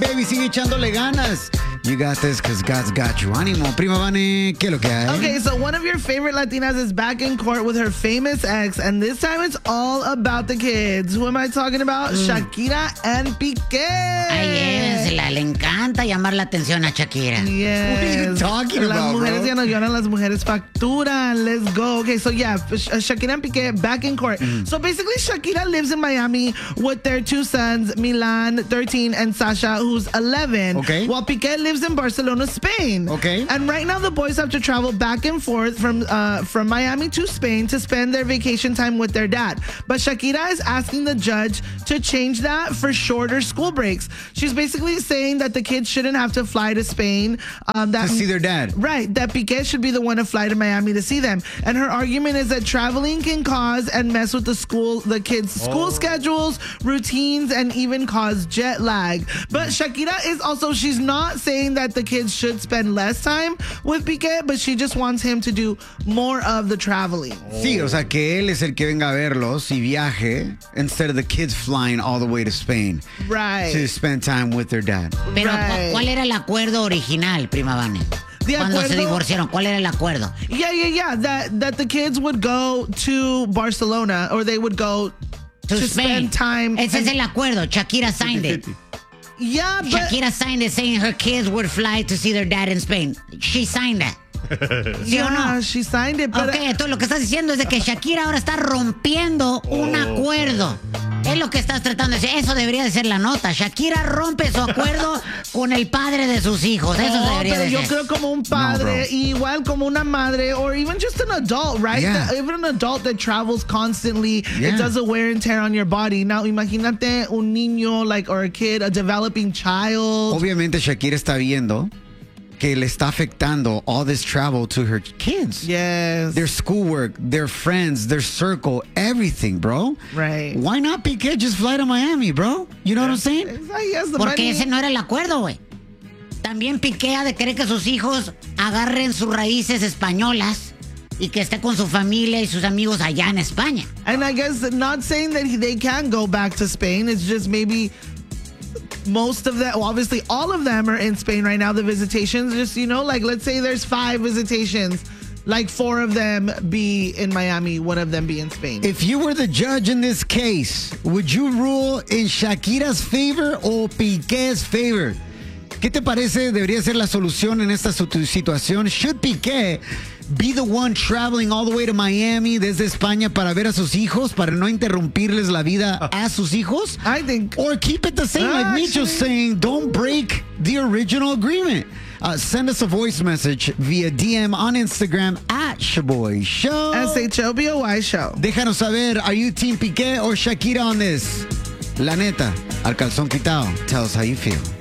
baby. Sigue echándole ganas. You got this because God's got you. Ánimo. Prima Vane, ¿qué es lo que hay? Okay, so one of your favorite Latinas is back in court with her famous ex, and this time it's all about the kids. Who am I talking about? Shakira and Piqué. Ay, le encanta llamar la atención a Shakira. Yes. What are you talking Las about, mujeres bro? ya no lloran, las mujeres facturan. Let's go. Okay, so yeah, Shakira and Piqué back in court. So basically, Shakira lives in Miami with their two sons, Milan, 13, and Sasha, who's 11. Okay. While Piqué lives in Barcelona, Spain. Okay. And right now, the boys have to travel back and forth from Miami to Spain to spend their vacation time with their dad. But Shakira is asking the judge to change that for shorter school breaks. She's basically saying that the kids shouldn't have to fly to Spain. To see their dad. Right, that Piqué should be the one to fly to Miami to see them. And her argument is that traveling can cause and mess with the kids' school schedules, routines, and even cause jet lag. But Shakira is also, she's not saying that the kids should spend less time with Piqué, but she just wants him to do more of the traveling. Sí, o sea, que él es el que venga a verlos y viaje instead of the kids flying all the way to Spain Right. to spend time with their dad. Pero, Right. ¿cuál era el acuerdo original, Prima Vane? Cuando se divorciaron, ¿cuál era el acuerdo? Yeah. That the kids would go to Barcelona, or they would go To Spain. spend time. Ese es el acuerdo. Shakira signed it. Yeah, but Shakira signed it saying her kids would fly to see their dad in Spain. She signed that. ¿Sí o no? she signed it. But Ok, entonces lo que estás diciendo es de que Shakira ahora está rompiendo un acuerdo. Es lo que estás tratando de decir. Eso debería de ser la nota. Shakira rompe su acuerdo con el padre de sus hijos. Eso debería pero de yo ser. creo como un padre, bro. igual como una madre, or even just an adult, right? Yeah. Even an adult that travels constantly, Yeah. it does a wear and tear on your body. Now, imagínate un niño, or a kid, a developing child. Obviamente Shakira está viendo que le está afectando all this travel to her kids. Yes. Their schoolwork, their friends, their circle, everything, bro. Right. Why not Piqué just fly to Miami, bro? You know what I'm saying? It's like he has the Porque money. ese no era el acuerdo, güey. También Piqué ha de querer que sus hijos agarren sus raíces españolas y que esté con su familia y sus amigos allá en España. And I guess not saying that they can go back to Spain. It's just maybe most of them, well, obviously all of them are in Spain right now, the visitations. Just, like let's say there's 5 visitations. Like 4 of them be in Miami, 1 of them be in Spain. If you were the judge in this case, would you rule in Shakira's favor o Piqué's favor? ¿Qué te parece debería ser la solución en esta situación? Should Piqué be the one traveling all the way to Miami desde España para ver a sus hijos, para no interrumpirles la vida a sus hijos? I think. Or keep it the same, like Micho's saying, don't break the original agreement. Send us a voice message via DM on Instagram at Shaboy Show. SHOBOY Show. Déjanos saber, are you Team Piqué or Shakira on this? La neta, al calzón quitado. Tell us how you feel.